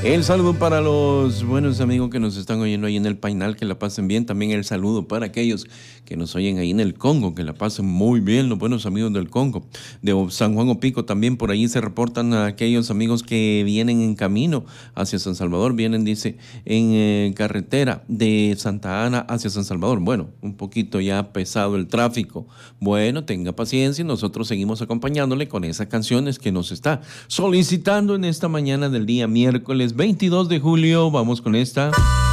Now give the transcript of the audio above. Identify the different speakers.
Speaker 1: El saludo para los buenos amigos que nos están oyendo ahí en el Painal, que la pasen bien. También el saludo para aquellos que nos oyen ahí en el Congo, que la pasen muy bien, los buenos amigos del Congo. De San Juan Opico también por ahí se reportan a aquellos amigos que vienen en camino hacia San Salvador. Vienen, dice, en carretera de Santa Ana hacia San Salvador. Bueno, un poquito ya pesado el tráfico. Bueno, tenga paciencia y nosotros seguimos acompañándole con esas canciones que nos está solicitando en esta mañana del día miércoles 22 de julio. Vamos con esta.